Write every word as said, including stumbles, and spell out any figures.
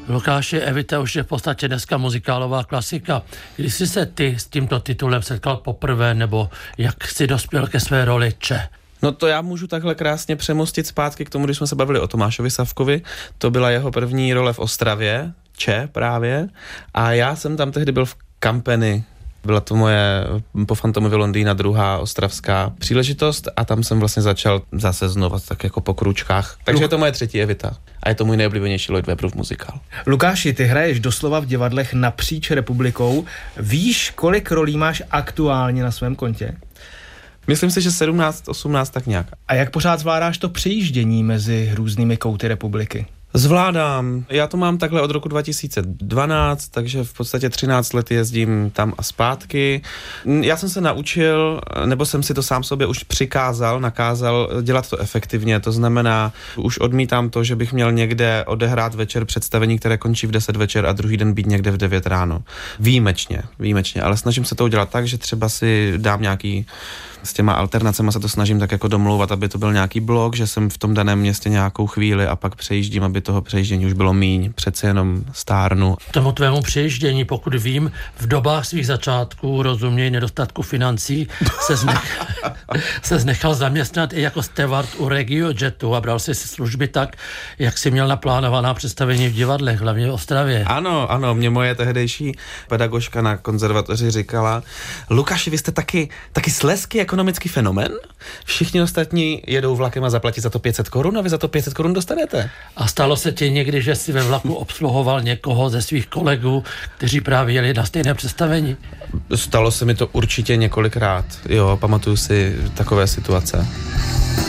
Lukáši, Evita už je v podstatě dneska muzikálová klasika. Kdy jsi se ty s tímto titulem setkal poprvé, nebo jak jsi dospěl ke své roli Če? No to já můžu takhle krásně přemostit zpátky k tomu, když jsme se bavili o Tomášovi Savkovi. To byla jeho první role v Ostravě, Če právě. A já jsem tam tehdy byl v Kampeni. Byla to moje po Fantomovi Londýna druhá ostravská příležitost a tam jsem vlastně začal zase znova tak jako po kručkách. Takže je to moje třetí Evita a je to můj nejoblíbenější Lloyd Webberův muzikál. Lukáši, ty hraješ doslova v divadlech napříč republikou. Víš, kolik rolí máš aktuálně na svém kontě? Myslím si, že sedmnáct, osmnáct tak nějak. A jak pořád zvládáš to přejíždění mezi různými kouty republiky? Zvládám. Já to mám takhle od roku dva tisíce dvanáct, takže v podstatě třináct let jezdím tam a zpátky. Já jsem se naučil, nebo jsem si to sám sobě už přikázal, nakázal dělat to efektivně. To znamená, už odmítám to, že bych měl někde odehrát večer představení, které končí v deset večer a druhý den být někde v devět ráno. Výjimečně, výjimečně, ale snažím se to udělat tak, že třeba si dám nějaký s těma alternacemi se to snažím tak jako domlouvat, aby to byl nějaký blok, že jsem v tom daném městě nějakou chvíli a pak přejíždím, aby toho přejíždění už bylo míň, přece jenom stárnu. Tomu tvému přejíždění, pokud vím, v dobách svých začátků, rozuměj nedostatku financí, se, znech, se znechal zaměstnat i jako steward u RegioJetu a bral si služby tak, jak si měl naplánovaná představení v divadlech, hlavně v Ostravě. Ano, ano, mě moje tehdejší pedagožka na konzervatoři říkala: Lukáši, vy jste taky, taky slezský ekonomický fenomén? Všichni ostatní jedou vlakem a zaplatí za to pět set korun a vy za to pět set korun dostanete. A stalo se ti někdy, že jsi ve vlaku obsluhoval někoho ze svých kolegů, kteří právě jeli na stejné představení? Stalo se mi to určitě několikrát. Jo, pamatuju si takové situace.